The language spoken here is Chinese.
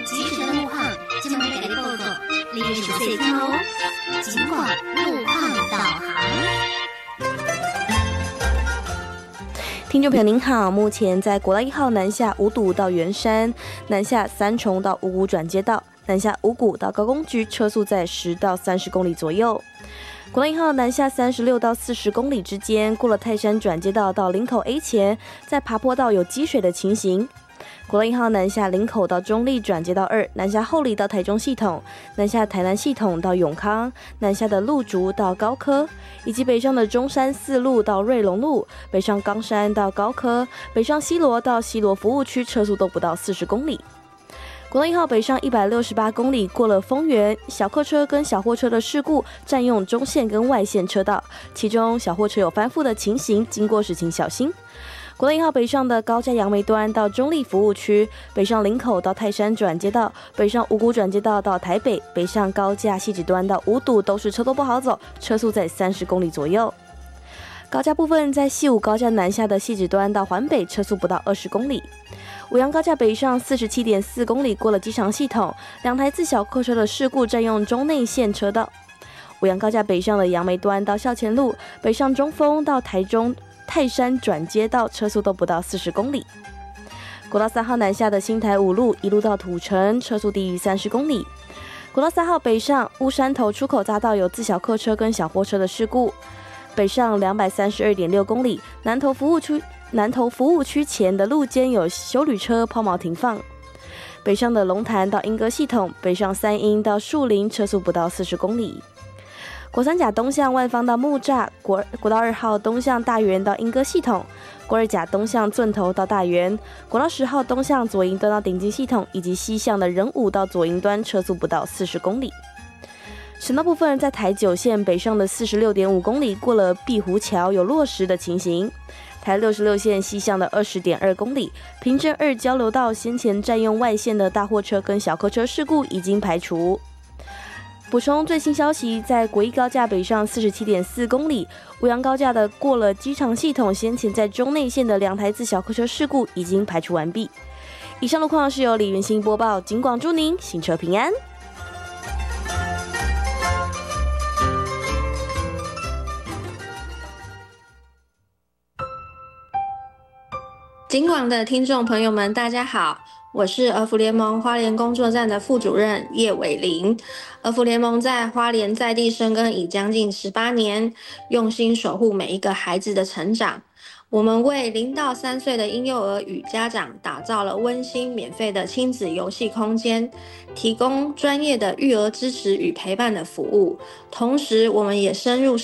及时的路况就要给你报告，你要熟悉听哦。警广路况导航。 听众朋友您好，目前在国道1号南下五堵到圆山，南下三重到五股转接道，南下五股到高工局，车速在10到30公里左右。国道1号南下36到40公里之间，过了泰山转接道到林口 A 前，在爬坡道有积水的情形。国道1号南下林口到中立转接道2，南下后里到台中系统，南下台南系统到永康，南下的鹿竹到高科，以及北上的中山4路到瑞隆路，北上冈山到高科，北上西螺到西螺服务区，车速都不到40公里。国道1号北上168公里，过了丰原，小客车跟小货车的事故占用中线跟外线车道，其中小货车有翻覆的情形，经过时请小心。国道1号北上的高架杨梅端到中立服务区，北上林口到泰山转接道，北上五股转接道到台北，北上高架汐止端到五堵都是车多不好走，车速在30公里左右。高架部分在西武高架南下的汐止端到环北，车速不到20公里。五杨高架北上47.4公里，过了机场系统，两台自小客车的事故占用中内线车道。五杨高架北上的杨梅端到校前路，北上中丰到台中泰山转接道，车速都不到40公里。国道3号南下的新台5路一路到土城，车速低于30公里。国道3号北上乌山头出口匝道有自小客车跟小货车的事故，北上232.6公里，南投服务区前的路肩有休旅车抛锚停放。北上的龙潭到莺歌系统，北上三鹰到树林，车速不到40公里。国三甲东向万芳到木栅，国道2号东向大园到莺歌系统，国二甲东向圳头到大园，国道10号东向左营端到顶金系统，以及西向的仁武到左营端，车速不到40公里。省道部分在台9线北上的46.5公里，过了碧湖桥有落石的情形。台66线西向的20.2公里，平镇2交流道先前占用外线的大货车跟小客车事故已经排除。补充最新消息，在国一高架北上47.4公里，五杨高架的过了机场系统先前在中内线的两台自小客车事故已经排除完毕。以上路况是由李元兴播报，警广祝您行车平安。 警广的听众朋友们，大家好，我是儿福联盟花莲工作站的副主任叶伟玲。儿福联盟在花莲在地生根已将近18年，用心守护每一个孩子的成长。我们为0到3岁的婴幼儿与家长打造了温馨免费的亲子游戏空间，提供专业的育儿支持与陪伴的服务。同时，我们也深入